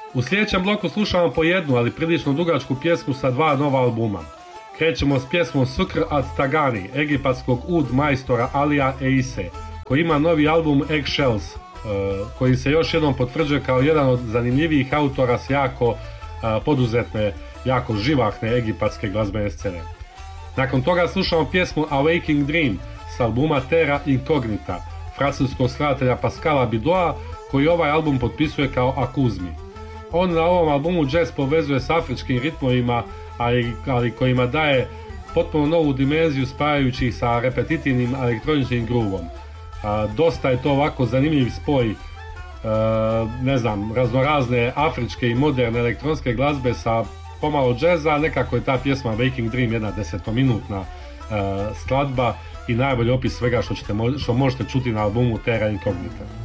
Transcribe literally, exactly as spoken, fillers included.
U sljedećem bloku slušamo po jednu, ali prilično dugačku pjesmu sa dva nova albuma. Krećemo s pjesmom Sukr at Tagani, egipatskog ud majstora Alija Eise, koji ima novi album Eggshells, koji se još jednom potvrđuje kao jedan od zanimljivijih autora s jako poduzetne, jako živahne egipatske glazbene scene. Nakon toga slušamo pjesmu A Waking Dream s albuma Terra Incognita, francuskog skladatelja Pascala Bidoa, koji ovaj album potpisuje kao Akuzmi. On na ovom albumu jazz povezuje s afričkim ritmovima, ali, ali kojima daje potpuno novu dimenziju spajajući ih sa repetitivnim elektroničnim groovom. A, dosta je to ovako zanimljiv spoj a, ne znam, raznorazne afričke i moderne elektronske glazbe sa pomalo džeza. Nekako je ta pjesma Waking Dream jedna desetominutna a, skladba i najbolji opis svega što, ćete, što možete čuti na albumu Terra Incognita.